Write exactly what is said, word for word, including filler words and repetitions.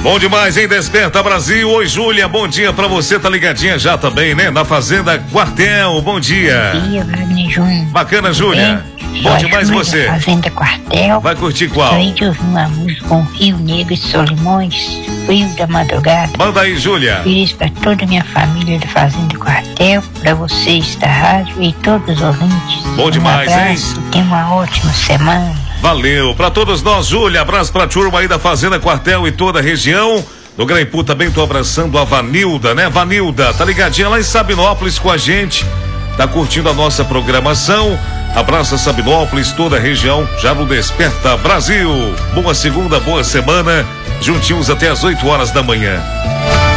Bom demais, hein? Desperta Brasil. Oi, Júlia, bom dia pra você. Tá ligadinha já também, né? Na Fazenda Quartel. Bom dia. Bom dia, Wagner Júnior. Bacana, Júlia. Bom demais você. Fazenda Quartel. Vai curtir qual? Além de ouvir uma música com Rio Negro e Solimões, Frio da Madrugada. Manda aí, Júlia. Feliz pra toda a minha família da Fazenda Quartel, pra vocês da rádio e todos os ouvintes. Bom demais, um abraço, hein? Tenha uma ótima semana. Valeu. Pra todos nós, Júlia. Abraço pra turma aí da Fazenda Quartel e toda a região. No Grampu também tô abraçando a Vanilda, né? Vanilda, tá ligadinha lá em Sabinópolis com a gente. Tá curtindo a nossa programação. Abraça Sabinópolis, toda a região, já no Desperta Brasil. Boa segunda, boa semana. Juntinhos até as oito horas da manhã.